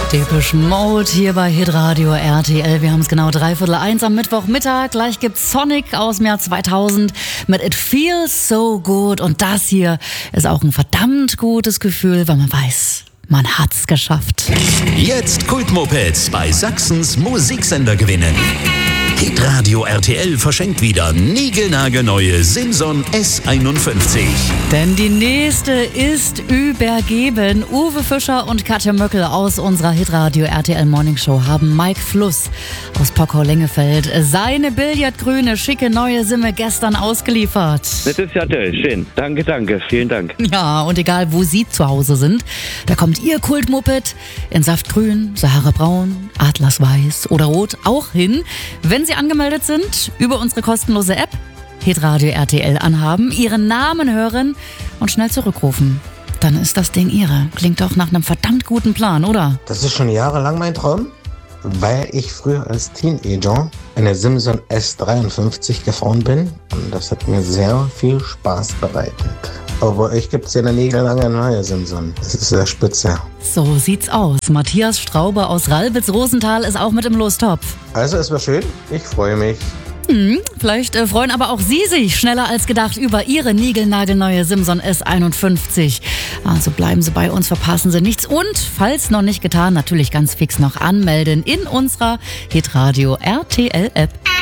Depeche Mode hier bei Hitradio RTL. Wir haben es genau 1:15 am Mittwochmittag. Gleich gibt's Sonic aus dem Jahr 2000 mit It Feels So Good. Und das hier ist auch ein verdammt gutes Gefühl, weil man weiß, man hat's geschafft. Jetzt Kultmopeds bei Sachsens Musiksender gewinnen. Hitradio RTL verschenkt wieder niegelnagelneue Simson S51. Denn die nächste ist übergeben. Uwe Fischer und Katja Möckel aus unserer Hitradio RTL Morning Show haben Mike Fluss aus Pockau-Lengefeld seine billardgrüne, schicke neue Simme gestern ausgeliefert. Das ist ja toll, schön. Danke, vielen Dank. Ja, und egal wo Sie zu Hause sind, da kommt Ihr Kultmoped in Saftgrün, Sahara-Braun, Atlasweiß oder Rot auch hin, wenn Sie angemeldet sind über unsere kostenlose App Hitradio RTL anhaben, Ihren Namen hören und schnell zurückrufen. Dann ist das Ding Ihre. Klingt doch nach einem verdammt guten Plan, oder? Das ist schon jahrelang mein Traum, weil ich früher als Teenager eine Simson S53 gefahren bin und das hat mir sehr viel Spaß bereitet. Aber euch gibt es ja eine niegellange neue Simson. Das ist sehr spitze. So sieht's aus. Matthias Straube aus Ralbitz-Rosenthal ist auch mit im Lostopf. Also es war schön, ich freue mich. Vielleicht freuen aber auch Sie sich schneller als gedacht über Ihre niegelnagelneue Simson S51. Also bleiben Sie bei uns, verpassen Sie nichts. Und, falls noch nicht getan, natürlich ganz fix noch anmelden in unserer Hitradio RTL App.